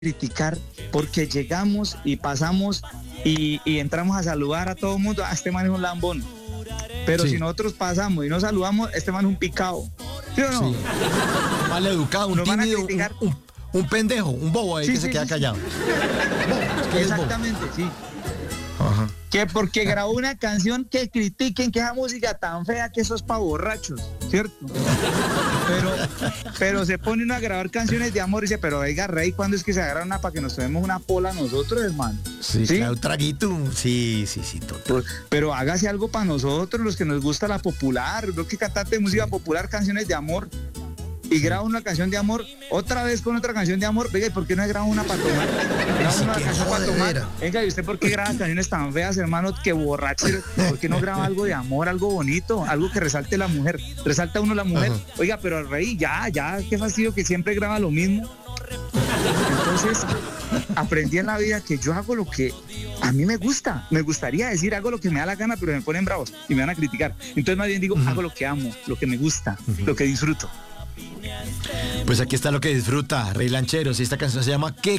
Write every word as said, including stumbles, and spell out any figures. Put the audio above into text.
criticar porque llegamos y pasamos y, y entramos a saludar a todo el mundo. Ah, este man es un lambón. Pero sí. Si nosotros pasamos y no saludamos, este man es un picado. ¿Sí o no? Sí. Mal educado, un tímido, un, un, un pendejo, un bobo ahí sí, que sí, se queda sí, callado. Sí. Exactamente, sí. Ajá. Que porque grabó una canción que critiquen que esa música tan fea que eso es para borrachos, ¿cierto? Pero, pero se pone uno a grabar canciones de amor y dice, pero oiga, Rey, ¿cuándo es que se agarra una para que nos tomemos una pola nosotros, hermano? Sí, ¿sí? Claro, un traguito. Sí, sí, sí, total. Pues, pero hágase algo para nosotros, los que nos gusta la popular, los que cantante de música popular, canciones de amor. Y graba una canción de amor, otra vez con otra canción de amor. Venga, ¿y por qué no graba una para tomar? Graba una canción para tomar. Venga, ¿y usted por qué graba canciones tan feas, hermano? Que borrachero. ¿Por qué no graba algo de amor, algo bonito? Algo que resalte la mujer. Resalta uno la mujer. Ajá. Oiga, pero el Rey, ya, ya, qué fastidio que siempre graba lo mismo. Entonces, aprendí en la vida que yo hago lo que a mí me gusta. Me gustaría decir, hago lo que me da la gana, pero me ponen bravos y me van a criticar. Entonces, más bien digo, uh-huh. hago lo que amo, lo que me gusta, uh-huh. lo que disfruto. Pues aquí está lo que disfruta Rey Lancheros y esta canción se llama ¿Qué